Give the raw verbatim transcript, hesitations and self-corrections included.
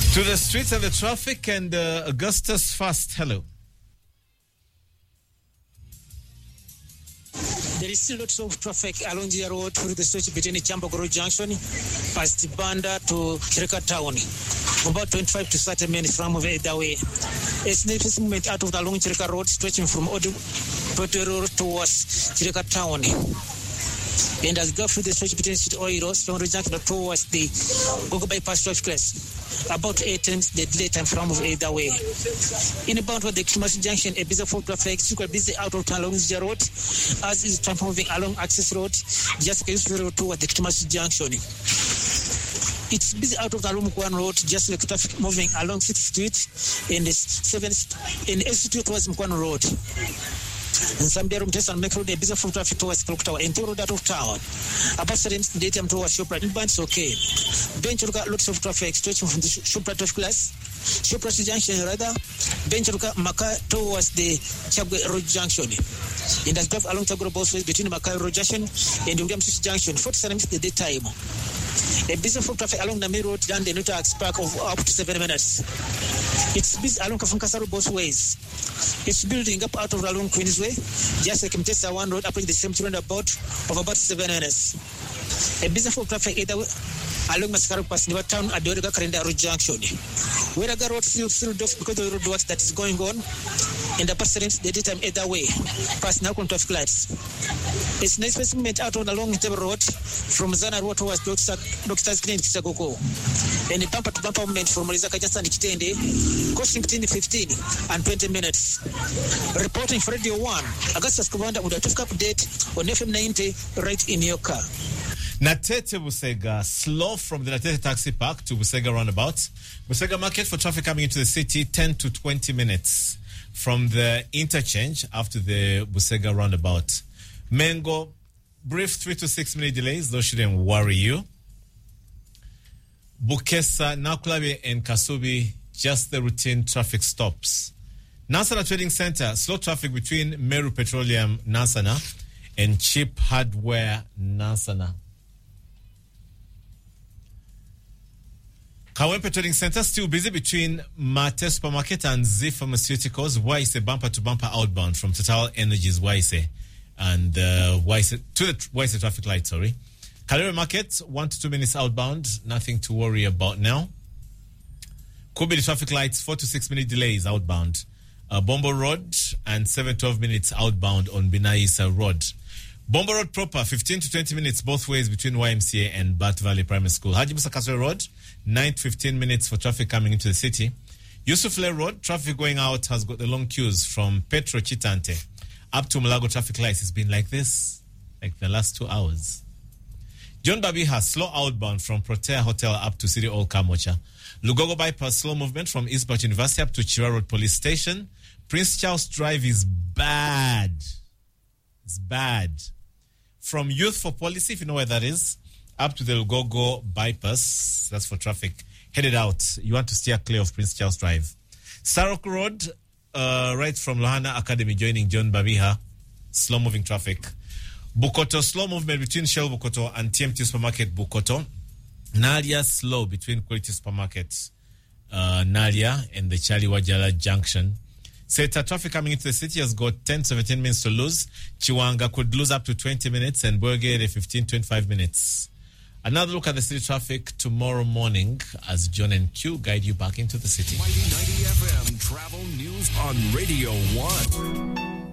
To the streets and the traffic, and uh, Augustus Fast, hello. There is still lots of traffic along the road through the stretch between Chambogoro Junction, past Banda to Chirika Town. About twenty-five to thirty minutes from either way. A snippet movement out of the long Chirika Road stretching from Odu Road towards Chirika Town. And as go through the stretch between City Oiro, Stone Junction towards the Gogo Bypass traffic class. About eight times the delay time from either way. In about the Kimashi Junction, a busy full traffic, super busy out of town along the road, as is traffic moving along Access Road, just road toward the Kimashi Junction. It's busy out of the Alumquan Road, just like traffic moving along sixth Street and the seventh in S Street towards Mkwan Road. And some there and make road a busy full traffic towards Clock Tower and road out of town. About certain daytime towards Shoprite, it's okay. Bench look at lots of traffic stretching from the Shoprite traffic class, Shoprite Junction rather, Bench look at Maka towards the Chabwe Road Junction. And as drive along Tagoro Bosways between Maka Road Junction and William Street Junction, forty-seven minutes the daytime. A busy full traffic along the main road down the Nuta Spark of up to seven minutes. It's busy along Kafunkasaro both ways. It's building up out of along Queensway, just like Mtesa one road up in the same roundabout of about seven minutes. A busy full traffic either way along Mascaro Pass Never Town at the Origa Karenda Road Junction. Where the road still filled off because of the road works that is going on, and the passengers the daytime either way, past now traffic lights. It's nice movement out on the long table road from Zana Road towards Doctor's Clinic Sagoko. And a bumper to bumper movement from Rizaka Justin Kitende, costing between fifteen and twenty minutes. Reporting for Radio one, Augustus Commander with a tough update on F M ninety right in your car. Natete Busega, slow from the Natete Taxi Park to Busega Roundabout. Busega Market for traffic coming into the city, ten to twenty minutes from the interchange after the Busega Roundabout. Mengo, brief three to six minute delays, those shouldn't worry you. Bukesa, Naklabe, and Kasubi, just the routine traffic stops. Nansana Trading Center, slow traffic between Meru Petroleum, Nansana, and Cheap Hardware, Nansana. Kawempe Trading Center, still busy between Mate Supermarket and Z Pharmaceuticals, Waise bumper to bumper outbound from Total Energies, Waise. And uh, Waise, to the Waise traffic light, sorry. Kalere Market, one to two minutes outbound, nothing to worry about now. Kubili traffic lights, four to six minute delays outbound. Uh, Bombo Road and seven to twelve minutes outbound on Binaisa Road. Bombo Road proper, fifteen to twenty minutes both ways between Y M C A and Bat Valley Primary School. Haji Musa Kaswe Road, nine to fifteen minutes for traffic coming into the city. Yusufle Road, traffic going out has got the long queues from Petro Chitante up to Mulago traffic lights. It's been like this, like the last two hours. John Babiha, slow outbound from Protea Hotel up to City Hall Kamocha. Lugogo Bypass, slow movement from Eastport University up to Chira Road Police Station. Prince Charles Drive is bad. It's bad. From Youth for Policy, if you know where that is, up to the Lugogo Bypass, that's for traffic, headed out. You want to steer clear of Prince Charles Drive. Sarok Road, uh, right from Lohana Academy, joining John Babiha, slow-moving traffic. Bukoto, slow movement between Shell Bukoto and T M T Supermarket Bukoto. Nalia, slow between Quality Supermarket uh, Nalia and the Charlie Wajala Junction. Seta, traffic coming into the city has got ten to seventeen minutes to lose. Chiwanga could lose up to twenty minutes and Burgere fifteen to twenty-five minutes. Another look at the city traffic tomorrow morning as John and Q guide you back into the city. Mighty ninety F M travel news on Radio one.